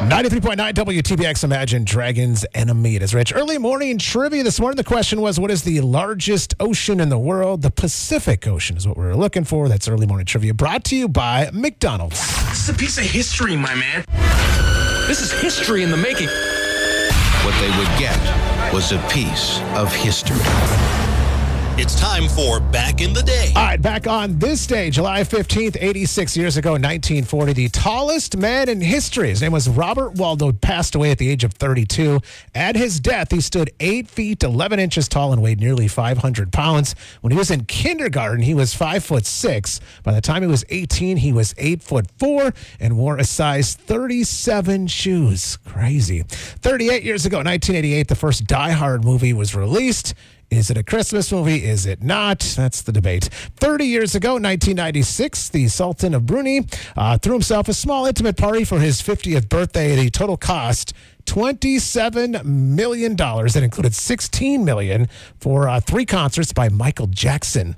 93.9 WTBX Imagine Dragons Enemy. It is Rich. Early morning trivia this morning. The question was, what is the largest ocean in the world? The Pacific Ocean is what we were looking for. That's early morning trivia brought to you by McDonald's. This is a piece of history, my man. This is history in the making. What they would get was a piece of history. It's time for Back in the Day. All right, back on this day, July 15th, 86 years ago, 1940, the tallest man in history, his name was Robert Waldo, passed away at the age of 32. At his death, he stood 8 feet, 11 inches tall and weighed nearly 500 pounds. When he was in kindergarten, he was 5'6". By the time he was 18, he was 8'4" and wore a size 37 shoes. Crazy. 38 years ago, 1988, the first Die Hard movie was released. Is it a Christmas movie? Is it not? That's the debate. 30 years ago, 1996, the Sultan of Brunei threw himself a small intimate party for his 50th birthday. The total cost $27 million. That included $16 million for 3 concerts by Michael Jackson.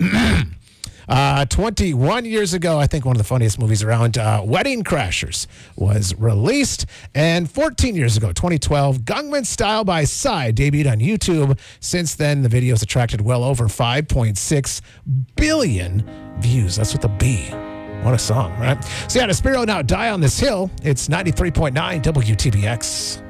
21 years ago, I think one of the funniest movies around, Wedding Crashers, was released. And 14 years ago, 2012, Gangnam Style by Psy debuted on YouTube. Since then, the video has attracted well over 5.6 billion views. That's with a B. What a song, right? So yeah, Despero Now Die on This Hill. It's 93.9 WTBX.